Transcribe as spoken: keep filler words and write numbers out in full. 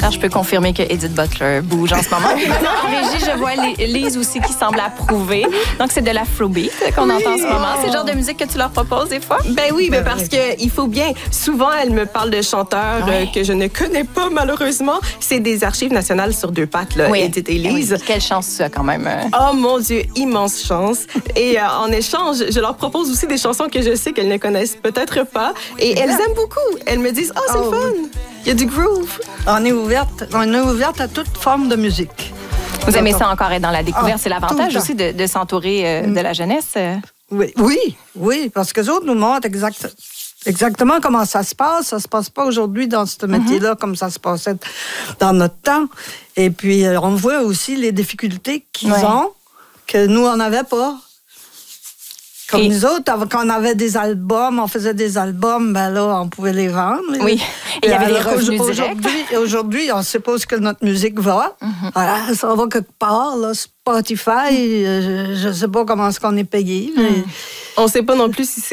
Alors, je peux confirmer que Edith Butler bouge en ce moment. En régie, je vois Lise aussi qui semble approuver. Donc, c'est de l'afrobeat qu'on oui. entend en ce moment. C'est le genre de musique que tu leur proposes des fois? Ben oui, ben parce qu'il faut bien... Souvent, elle me parle de chanteurs oui. euh, que je ne connais pas, malheureusement. C'est des archives nationales sur deux pattes, là, oui. Edith et Lise. Oui. Quelle chance ça, quand même. Oh mon Dieu, immense chance. Et euh, en échange, je leur propose aussi des chansons que je sais qu'elles ne connaissent peut-être pas. Et elles aiment beaucoup. Elles me disent, oh, c'est oh, fun. Oui. Il y a du groove. On est ouverte, on est ouverte à toute forme de musique. Vous aimez ça encore être dans la découverte? Ah, c'est l'avantage aussi de, de s'entourer euh, mm. de la jeunesse. Oui, oui, oui, parce que les autres nous montrent exact, exactement comment ça se passe. Ça se passe pas aujourd'hui dans ce métier-là mm-hmm. comme ça se passait dans notre temps. Et puis, on voit aussi les difficultés qu'ils ouais. ont, que nous, on n'avait pas. Comme et... nous autres, quand on avait des albums, on faisait des albums, ben là, on pouvait les vendre. Oui, et il y avait des revenus aujourd'hui, aujourd'hui, on suppose que notre musique va. Mm-hmm. Voilà, ça va quelque part, là, Spotify, je ne sais pas comment est-ce qu'on est payé. Mais... Mm. On ne sait pas non plus si c'est